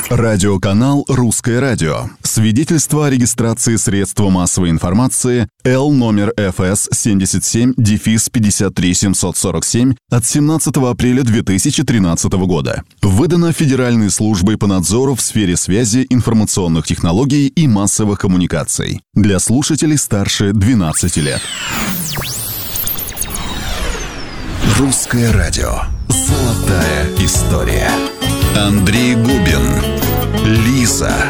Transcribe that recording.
Радиоканал «Русское радио». Свидетельство о регистрации средства массовой информации Л номер ФС 77-53747 от 17 апреля 2013 года. Выдано Федеральной службой по надзору в сфере связи, информационных технологий и массовых коммуникаций. Для слушателей старше 12 лет. «Русское радио». Золотая история. Андрей Губин. Лиза.